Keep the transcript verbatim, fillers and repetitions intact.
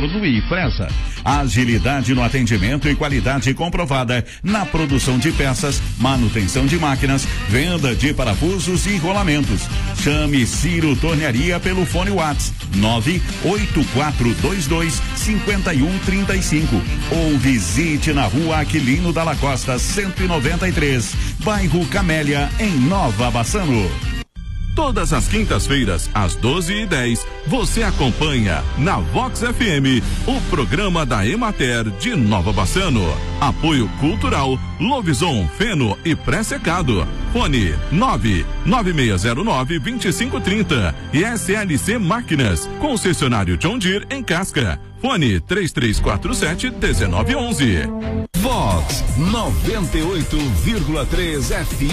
Torno e Fresa. Agilidade no atendimento e qualidade comprovada na produção de peças, manutenção de máquinas, venda de parafusos e rolamentos. Chame Ciro Tornearia pelo fone WhatsApp nove oito quatro dois dois cinco um três cinco ou visite na rua Aquilino Dalla Costa cento e noventa e três, bairro Camélia, em Nova Bassano. Todas as quintas-feiras, às doze e dez, você acompanha na Vox F M o programa da Emater de Nova Bassano. Apoio Cultural, Lovison, Feno e Pré-Secado. Fone nove nove seis zero nove dois cinco três zero e S L C Máquinas, concessionário John Deere em Casca. Fone três três quatro sete um nove um um. Vox noventa e oito vírgula três F M.